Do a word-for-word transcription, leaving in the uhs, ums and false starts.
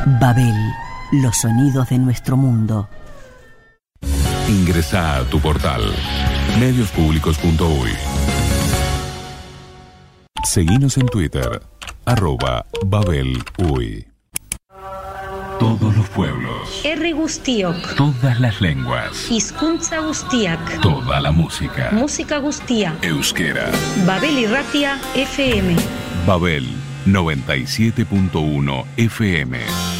Babel, los sonidos de nuestro mundo. Ingresá a tu portal medios públicos punto uy. Seguinos en Twitter, arroba Babel Uy. Todos los pueblos. Herri guztiok. Todas las lenguas. Hizkuntza guztiak. Toda la música. Música guztia. Euskera. Babel Irratia F M. Babel noventa y siete punto uno F M.